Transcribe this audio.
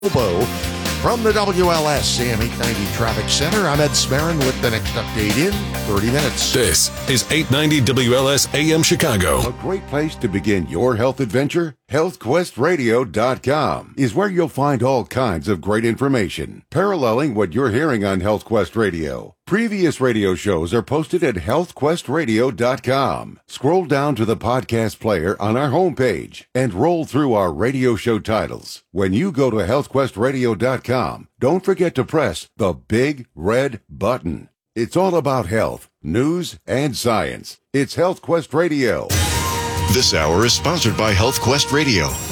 Bobo. From the WLS AM 890 Traffic Center, I'm Ed Smarin with the next update in 30 minutes. This is 890 WLS AM Chicago. A great place to begin your health adventure? HealthQuestRadio.com is where you'll find all kinds of great information, paralleling what you're hearing on HealthQuest Radio. Previous radio shows are posted at HealthQuestRadio.com. Scroll down to the podcast player on our homepage and roll through our radio show titles. When you go to HealthQuestRadio.com, don't forget to press the big red button. It's all about health, news, and science. It's HealthQuest Radio. This hour is sponsored by HealthQuest Radio.